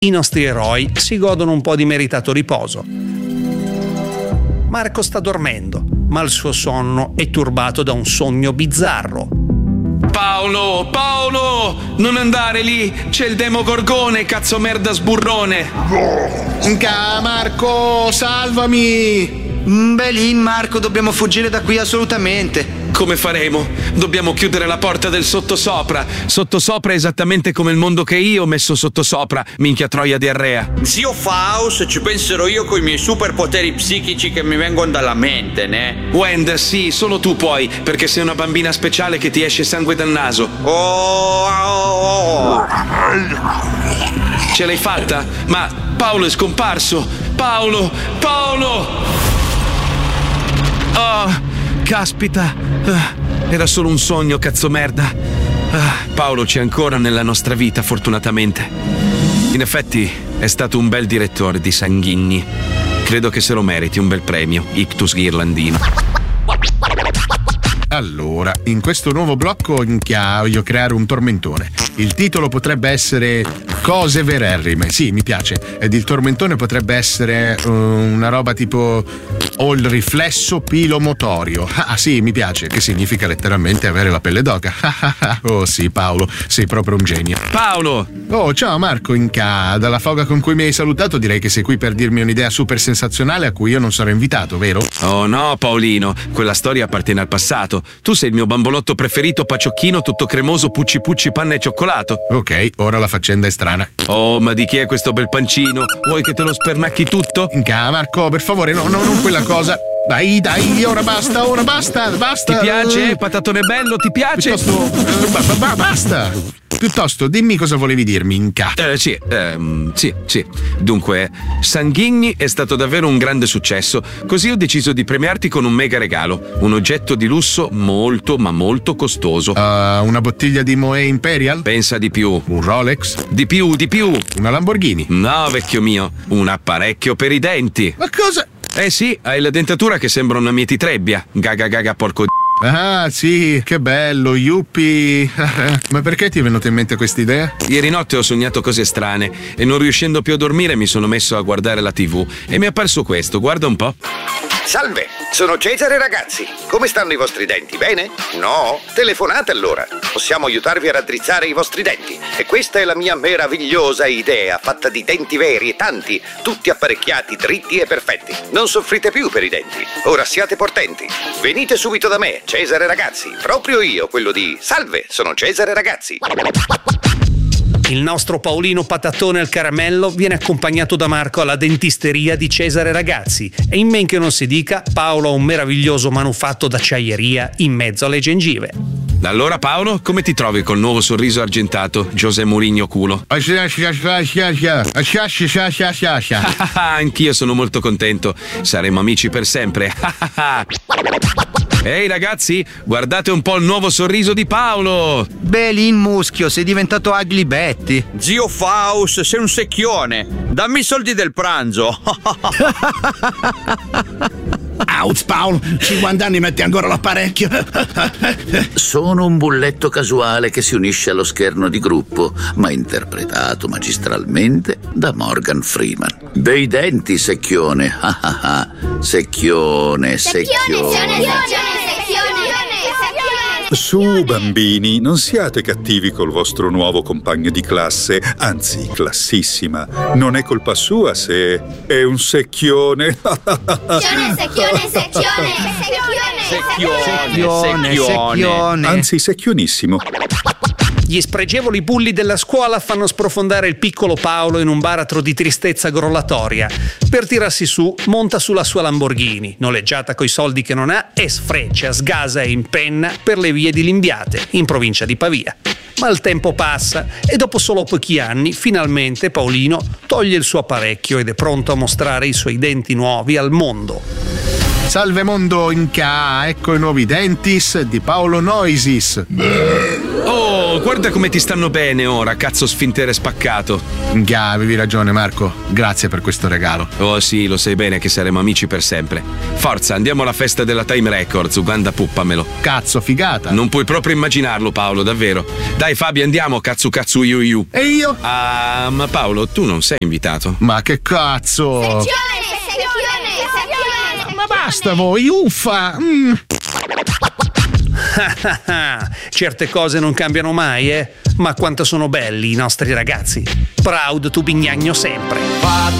i nostri eroi si godono un po' di meritato riposo. Marco sta dormendo, ma il suo sonno è turbato da un sogno bizzarro. Paolo, non andare lì, c'è il Demogorgone, cazzo merda sburrone. Marco, salvami! Belin, Marco, dobbiamo fuggire da qui assolutamente. Come faremo? Dobbiamo chiudere la porta del sottosopra. Sottosopra è esattamente come il mondo che io ho messo sottosopra, minchia troia diarrea. Zio Faust, ci penserò io coi miei superpoteri psichici che mi vengono dalla mente, ne? Wender, sì, solo tu puoi, perché sei una bambina speciale che ti esce sangue dal naso. Oh. Ce l'hai fatta? Ma Paolo è scomparso. Paolo! Oh, caspita. Era solo un sogno, cazzo merda. Paolo c'è ancora nella nostra vita, fortunatamente. In effetti è stato un bel direttore di Sanguigni. Credo che se lo meriti un bel premio, ictus ghirlandino. Allora, in questo nuovo blocco voglio creare un tormentone. Il titolo potrebbe essere Cose vererrime. Sì, mi piace. Ed il tormentone potrebbe essere una roba tipo Ho il riflesso pilomotorio. Ah sì, mi piace, che significa letteralmente avere la pelle d'oca. Oh sì, Paolo, sei proprio un genio. Paolo! Oh, ciao Marco, dalla foga con cui mi hai salutato direi che sei qui per dirmi un'idea super sensazionale a cui io non sarò invitato, vero? Oh no, Paolino, quella storia appartiene al passato. Tu sei il mio bambolotto preferito, paciocchino, tutto cremoso, pucci, panna e cioccolato. Ok, ora la faccenda è strana. Oh, ma di chi è questo bel pancino? Vuoi che te lo spernacchi tutto? Marco, per favore, no, non quella cosa. Dai, ora basta. Ti piace? Patatone bello, ti piace? Piuttosto, basta. Piuttosto, dimmi cosa volevi dirmi, Sì. Dunque, Sanguigni è stato davvero un grande successo, così ho deciso di premiarti con un mega regalo, un oggetto di lusso molto, ma molto costoso. Una bottiglia di Moët Imperial? Pensa di più. Un Rolex? Di più. Una Lamborghini? No, vecchio mio, un apparecchio per i denti. Ma cosa? Eh sì, hai la dentatura che sembra una mietitrebbia. Gaga, porco d***o. Ah sì, che bello, yuppie. Ma perché ti è venuta in mente quest'idea? Ieri notte ho sognato cose strane e non riuscendo più a dormire mi sono messo a guardare la TV e mi è apparso questo, guarda un po'. Salve, sono Cesare ragazzi. Come stanno i vostri denti? Bene? No? Telefonate allora. Possiamo aiutarvi a raddrizzare i vostri denti. E questa è la mia meravigliosa idea, fatta di denti veri e tanti, tutti apparecchiati, dritti e perfetti. Non soffrite più per i denti. Ora siate portenti. Venite subito da me, Cesare ragazzi. Proprio io, quello di Salve, sono Cesare ragazzi. Il nostro Paolino patatone al caramello viene accompagnato da Marco alla dentisteria di Cesare Ragazzi e in men che non si dica Paolo ha un meraviglioso manufatto d'acciaieria in mezzo alle gengive. Allora Paolo, come ti trovi col nuovo sorriso argentato, José Mourinho culo? Anch'io sono molto contento, saremo amici per sempre. Ehi ragazzi, guardate un po' il nuovo sorriso di Paolo. Belin muschio, sei diventato Ugly Betty. Zio Faust, sei un secchione. Dammi i soldi del pranzo. Out, Paolo, 50 anni metti ancora l'apparecchio. Sono un bulletto casuale che si unisce allo scherno di gruppo, ma interpretato magistralmente da Morgan Freeman. Bei denti, secchione. Secchione. Su, bambini, non siate cattivi col vostro nuovo compagno di classe, anzi, classissima. Non è colpa sua se è un secchione. Secchione. Anzi, secchionissimo. Gli spregevoli bulli della scuola fanno sprofondare il piccolo Paolo in un baratro di tristezza grollatoria. Per tirarsi su, monta sulla sua Lamborghini, noleggiata coi soldi che non ha, e sfreccia, sgasa e impenna per le vie di Limbiate, in provincia di Pavia. Ma il tempo passa e dopo solo pochi anni, finalmente Paolino toglie il suo apparecchio ed è pronto a mostrare i suoi denti nuovi al mondo. Salve mondo, ecco i nuovi dentis di Paolo Noisis. Oh, guarda come ti stanno bene ora, cazzo sfintere spaccato. Avevi ragione, Marco. Grazie per questo regalo. Oh sì, lo sai bene che saremo amici per sempre. Forza, andiamo alla festa della Time Records, Uganda puppamelo. Cazzo, figata. Non puoi proprio immaginarlo, Paolo, davvero. Dai Fabio, andiamo, cazzo iu. E io? Ah, ma Paolo, tu non sei invitato. Ma che cazzo? Sezione. Ma basta voi, uffa. Certe cose non cambiano mai, ma quanto sono belli i nostri ragazzi. Proud to Bignagno sempre.